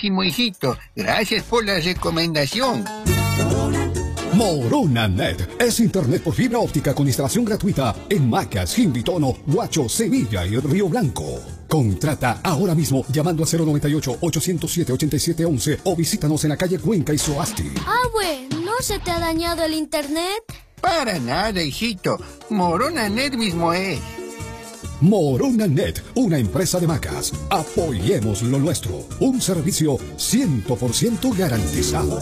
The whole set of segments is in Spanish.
buenísimo, hijito. Gracias por la recomendación. Moronanet es internet por fibra óptica con instalación gratuita en Macas, Jimbitono, Huacho, Sevilla y Río Blanco. Contrata ahora mismo llamando a 098-807-8711 o visítanos en la calle Cuenca y Soasti. Abue, ¿no se te ha dañado el internet? Para nada, hijito. Moronanet mismo es. Moronanet, una empresa de Macas. Apoyemos lo nuestro. Un servicio 100% garantizado.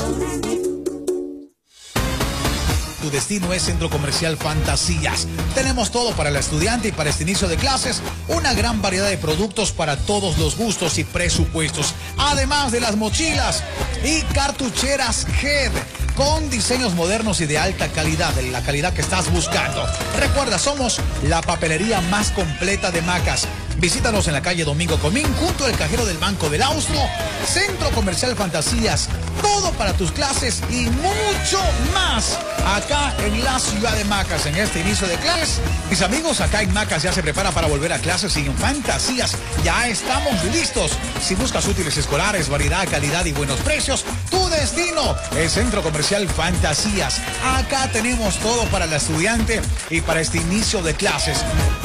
Tu destino es Centro Comercial Fantasías. Tenemos todo para el estudiante y para este inicio de clases. Una gran variedad de productos para todos los gustos y presupuestos. Además de las mochilas y cartucheras Head con diseños modernos y de alta calidad, de la calidad que estás buscando. Recuerda, somos la papelería más completa de Macas. Visítanos en la calle Domingo Comín, junto al cajero del Banco del Austro. Centro Comercial Fantasías. Todo para tus clases y mucho más. Acá en la ciudad de Macas, en este inicio de clases. Mis amigos, acá en Macas ya se prepara para volver a clases y en Fantasías ya estamos listos. Si buscas útiles escolares, variedad, calidad y buenos precios, tu destino es Centro Comercial Fantasías. Acá tenemos todo para el estudiante y para este inicio de clases.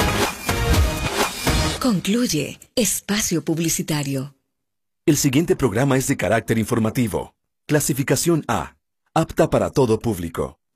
Concluye espacio publicitario. El siguiente programa es de carácter informativo. Clasificación A. Apta para todo público.